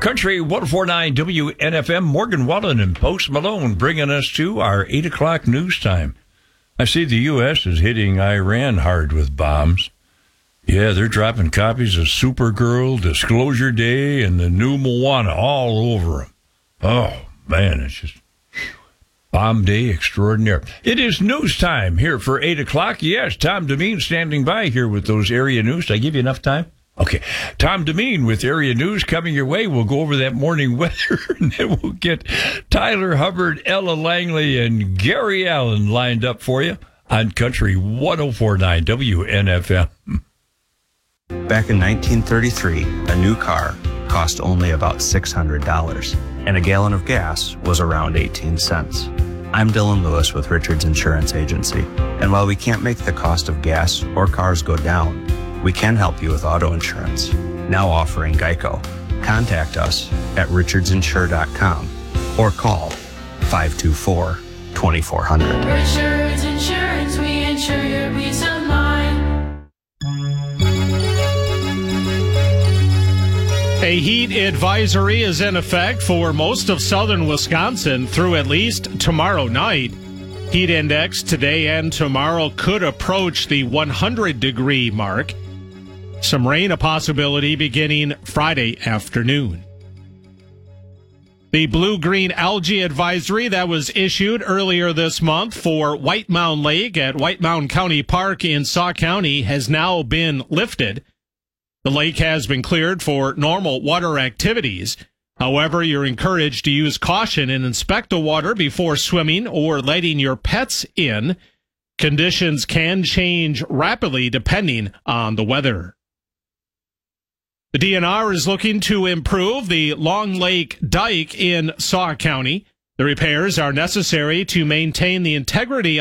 Country 104.9 WNFM, Morgan Wallen and Post Malone bringing us to our 8 o'clock news time. I see the U.S. is hitting Iran hard with bombs. Yeah, they're dropping copies of Supergirl, Disclosure Day, and the new Moana all over them. Oh, man, it's just bomb day extraordinaire. It is news time here for 8 o'clock. Yes, Tom Demeen standing by here with those area news. Did I give you enough time? Okay. Tom Demeen with area news coming your way. We'll go over that morning weather, and then we'll get Tyler Hubbard, Ella Langley, and Gary Allen lined up for you on Country 104.9 WNFM. Back in 1933, a new car cost only about $600, and a gallon of gas was around 18 cents. I'm Dylan Lewis with Richards Insurance Agency, and while we can't make the cost of gas or cars go down, we can help you with auto insurance, now offering Geico. Contact us at richardsinsure.com or call 524-2400. Richards Insurance, we insure your peace of mind. A heat advisory is in effect for most of southern Wisconsin through at least tomorrow night. Heat index today and tomorrow could approach the 100-degree mark. Some rain a possibility beginning Friday afternoon. The blue-green algae advisory that was issued earlier this month for White Mound Lake at White Mound County Park in Sauk County has now been lifted. The lake has been cleared for normal water activities. However, you're encouraged to use caution and inspect the water before swimming or letting your pets in. Conditions can change rapidly depending on the weather. The DNR is looking to improve the Long Lake Dike in Sauk County. The repairs are necessary to maintain the integrity